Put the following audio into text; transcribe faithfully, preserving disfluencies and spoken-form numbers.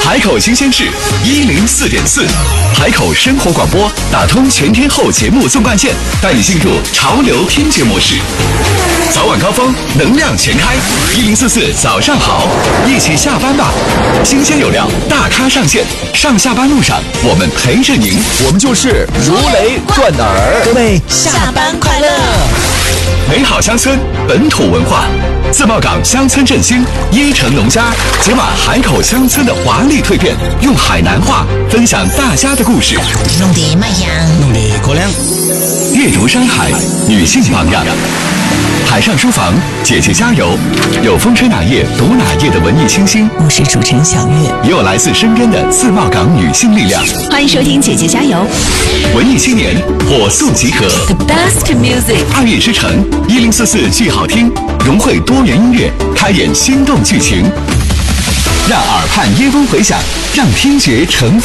海口新鲜事一零四点四，海口生活广播打通全天候节目纵贯线，带你进入潮流听觉模式。早晚高峰，能量全开，一零四四早上好，一起下班吧。新鲜有料，大咖上线，上下班路上我们陪着您， 我们就是如雷贯耳。 各位下班快乐！ 美好乡村，本土文化。自贸港乡村振兴，一城农家解码海口乡村的华丽蜕变，用海南话分享大家的故事。 弄得卖样， 弄得过量。 阅读山海，女性榜样。海上书房，姐姐加油！有风吹哪页读哪页的文艺清新， 我是主持人小月， 也有来自身边的自贸港女性力量。 欢迎收听姐姐加油！ 文艺青年火速集合 ，The best music。 二月之城一零四四剧好听，融汇多元音乐，开演心动剧情，让耳畔耶风回响，让听觉成。